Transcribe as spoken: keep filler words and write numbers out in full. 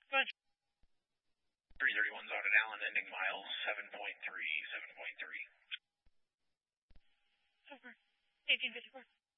Roger. three thirty-one's out at Allen, ending mile seven point three, seven point three. Over. eighteen fifty-four.